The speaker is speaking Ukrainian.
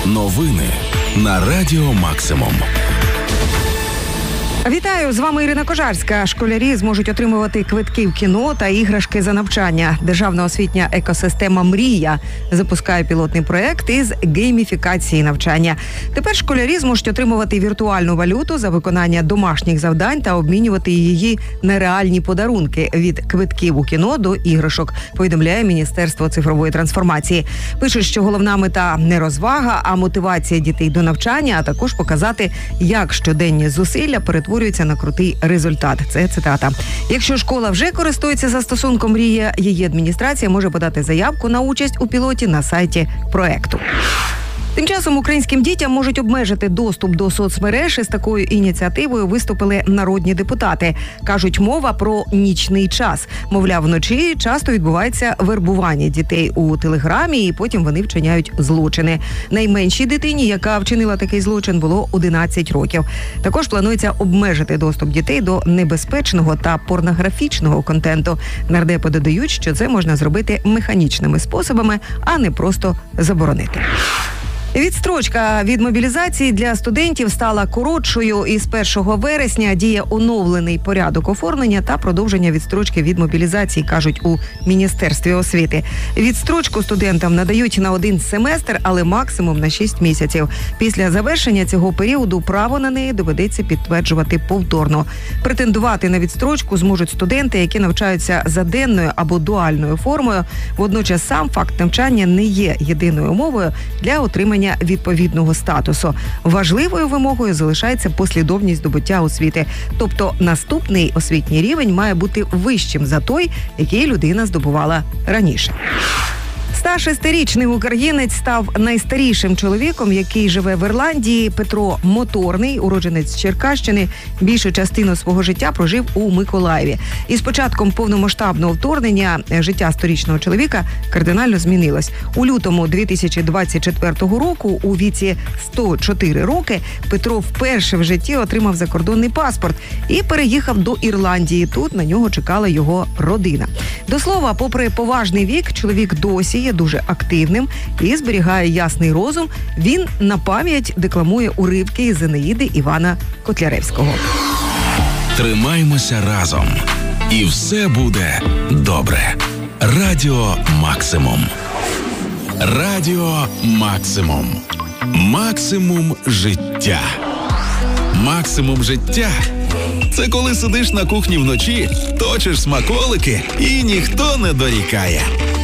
Новини на Радіо Максимум. Вітаю, з вами Ірина Кожарська. Школярі зможуть отримувати квитки в кіно та іграшки за навчання. Державна освітня екосистема «Мрія» запускає пілотний проєкт із гейміфікації навчання. Тепер школярі зможуть отримувати віртуальну валюту за виконання домашніх завдань та обмінювати її на реальні подарунки від квитків у кіно до іграшок, повідомляє Міністерство цифрової трансформації. Пишуть, що головна мета не розвага, а мотивація дітей до навчання, а також показати, як щоденні зусилля перетворюються на крутий результат. Це цитата. Якщо школа вже користується застосунком «Мрія», її адміністрація може подати заявку на участь у пілоті на сайті проекту. Тим часом українським дітям можуть обмежити доступ до соцмереж. Із такою ініціативою виступили народні депутати. Кажуть, мова про нічний час. Мовляв, вночі часто відбувається вербування дітей у Телеграмі, і потім вони вчиняють злочини. Найменшій дитині, яка вчинила такий злочин, було 11 років. Також планується обмежити доступ дітей до небезпечного та порнографічного контенту. Нардепи додають, що це можна зробити механічними способами, а не просто заборонити. Відстрочка від мобілізації для студентів стала коротшою. Із 1 вересня діє оновлений порядок оформлення та продовження відстрочки від мобілізації, кажуть у Міністерстві освіти. Відстрочку студентам надають на 1 семестр, але максимум на 6 місяців. Після завершення цього періоду право на неї доведеться підтверджувати повторно. Претендувати на відстрочку зможуть студенти, які навчаються за денною або дуальною формою. Водночас сам факт навчання не є єдиною умовою для отримання відповідного статусу. Важливою вимогою залишається послідовність здобуття освіти. Тобто наступний освітній рівень має бути вищим за той, який людина здобувала раніше. 106-річний українець став найстарішим чоловіком, який живе в Ірландії. Петро Моторний, уродженець Черкащини, більшу частину свого життя прожив у Миколаєві. І з початком повномасштабного вторгнення життя сторічного чоловіка кардинально змінилось. У лютому 2024 року, у віці 104 роки, Петро вперше в житті отримав закордонний паспорт і переїхав до Ірландії. Тут на нього чекала його родина. До слова, попри поважний вік, чоловік досі є дуже активним і зберігає ясний розум. Він на пам'ять декламує уривки із Енеїди Івана Котляревського. Тримаймося разом, і все буде добре. Радіо Максимум. Радіо Максимум. Максимум життя. Максимум життя – це коли сидиш на кухні вночі, точиш смаколики і ніхто не дорікає.